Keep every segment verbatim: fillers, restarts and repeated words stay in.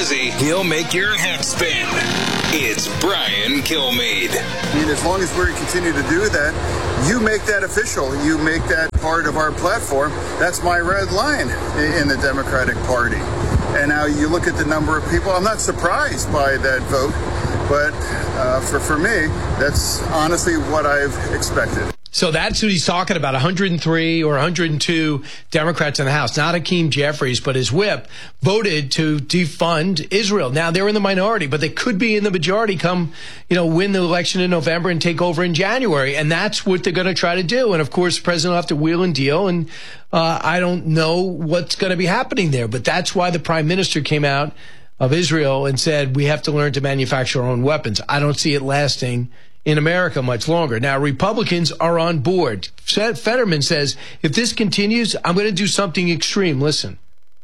Pelosi, he'll make your head spin. It's Brian Kilmeade. I mean, as long as we continue to do that, you make that official. You make that part of our platform. That's my red line in the Democratic Party. And now you look at the number of people. I'm not surprised by that vote, but uh, for, for me, that's honestly what I've expected. So that's what he's talking about, one hundred three or one hundred two Democrats in the House. Not Hakeem Jeffries, but his whip voted to defund Israel. Now, they're in the minority, but they could be in the majority come, you know, win the election in November and take over in January. And that's what they're going to try to do. And, of course, the president will have to wheel and deal. And uh, I don't know what's going to be happening there. But that's why the prime minister came out of Israel and said, we have to learn to manufacture our own weapons. I don't see it lasting in America much longer. Now, Republicans are on board. Fetterman says, if this continues, I'm going to do something extreme. Listen.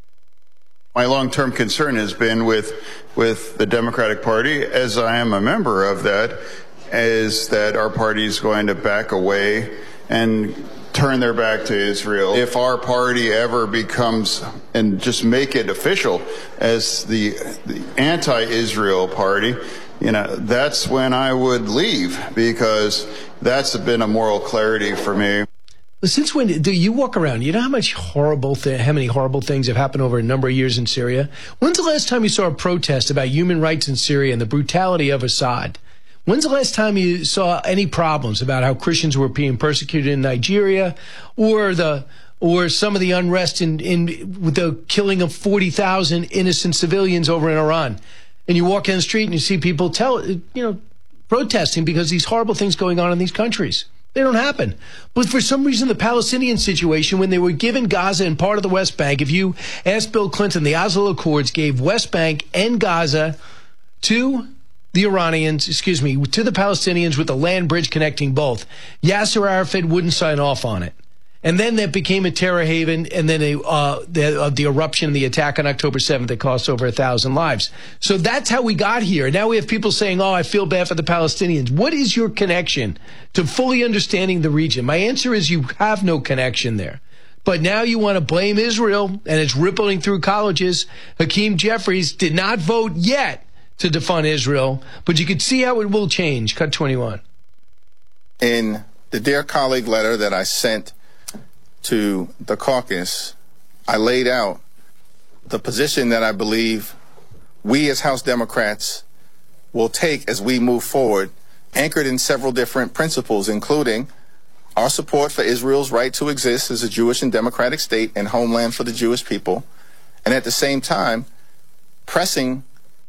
My long-term concern has been with with the Democratic Party, as I am a member of that, is that our party is going to back away and turn their back to Israel. If our party ever becomes, and just make it official as the, the anti-Israel party, you know, that's when I would leave, because that's been a moral clarity for me. Since when do you walk around? You know how much horrible, th- how many horrible things have happened over a number of years in Syria? When's the last time you saw a protest about human rights in Syria and the brutality of Assad? When's the last time you saw any problems about how Christians were being persecuted in Nigeria, or the or some of the unrest in, in with the killing of forty thousand innocent civilians over in Iran? And you walk down the street and you see people tell, you know, protesting because these horrible things going on in these countries. They don't happen. But for some reason, the Palestinian situation, when they were given Gaza and part of the West Bank, if you ask Bill Clinton, the Oslo Accords gave West Bank and Gaza to the Iranians, excuse me, to the Palestinians with a land bridge connecting both. Yasser Arafat wouldn't sign off on it. And then that became a terror haven, and then a, uh, the, uh, the eruption, the attack on October seventh that cost over a thousand lives. So that's how we got here. Now we have people saying, oh, I feel bad for the Palestinians. What is your connection to fully understanding the region? My answer is you have no connection there. But now you want to blame Israel, and it's rippling through colleges. Hakeem Jeffries did not vote yet to defund Israel, but you could see how it will change. Cut twenty-one. In the Dear Colleague letter that I sent to the caucus, I laid out the position that I believe we as House Democrats will take as we move forward, anchored in several different principles, including our support for Israel's right to exist as a Jewish and democratic state and homeland for the Jewish people, and at the same time pressing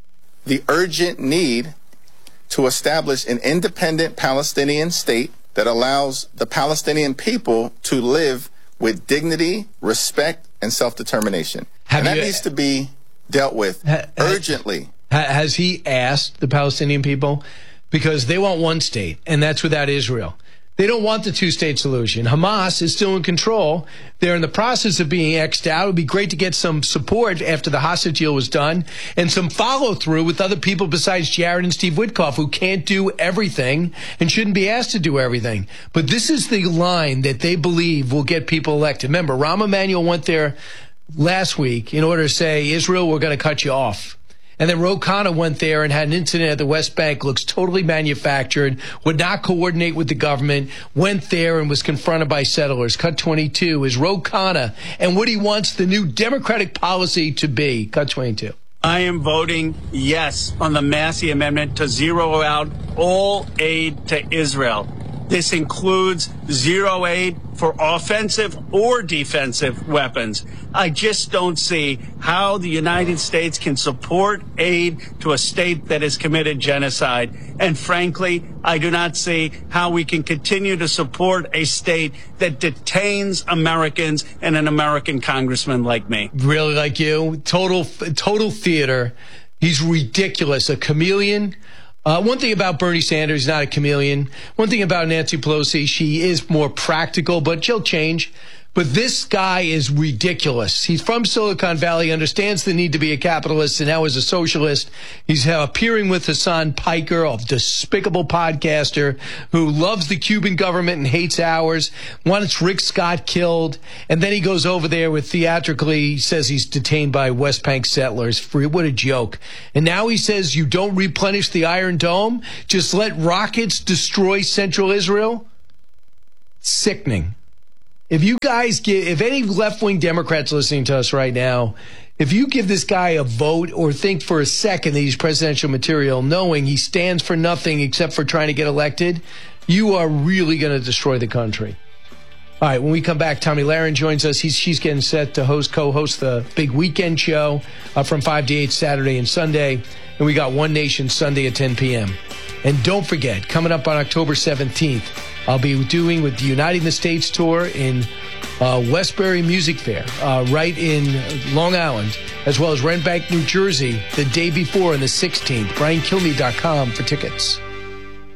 the urgent need to establish an independent Palestinian state that allows the Palestinian people to live with dignity, respect, and self-determination. Have and that you, needs to be dealt with ha, urgently. Ha, has he asked the Palestinian people? Because they want one state, and that's without Israel. They don't want the two-state solution. Hamas is still in control. They're in the process of being X'd out. It would be great to get some support after the hostage deal was done and some follow-through with other people besides Jared and Steve Witkoff, who can't do everything and shouldn't be asked to do everything. But this is the line that they believe will get people elected. Remember, Rahm Emanuel went there last week in order to say, Israel, we're going to cut you off. And then Ro Khanna went there and had an incident at the West Bank, looks totally manufactured, would not coordinate with the government, went there and was confronted by settlers. Cut twenty-two is Ro Khanna and what he wants the new Democratic policy to be. Cut twenty-two. I am voting yes on the Massey Amendment to zero out all aid to Israel. This includes zero aid for offensive or defensive weapons. I just don't see how the United States can support aid to a state that has committed genocide. And frankly, I do not see how we can continue to support a state that detains Americans and an American congressman like me. Really like you? Total, total theater. He's ridiculous. A chameleon. Uh, one thing about Bernie Sanders, he's not a chameleon. One thing about Nancy Pelosi, she is more practical, but she'll change. But this guy is ridiculous. He's from Silicon Valley, understands the need to be a capitalist, and now is a socialist. He's uh, appearing with Hassan Piker, a despicable podcaster who loves the Cuban government and hates ours, wants Rick Scott killed, and then he goes over there with theatrically, says he's detained by West Bank settlers. What a joke. And now he says you don't replenish the Iron Dome, just let rockets destroy central Israel? Sickening. If you guys give, if any left-wing Democrats listening to us right now, if you give this guy a vote or think for a second that he's presidential material, knowing he stands for nothing except for trying to get elected, you are really going to destroy the country. All right, when we come back, Tommy Lahren joins us. He's she's getting set to host, co-host the big weekend show uh, from five to eight Saturday and Sunday. And we got One Nation Sunday at ten p.m. And don't forget, coming up on October seventeenth, I'll be doing with the Uniting the States tour in uh, Westbury Music Fair, uh, right in Long Island, as well as Red Bank, New Jersey, the day before on the sixteenth. Brian Kilmeade dot com for tickets.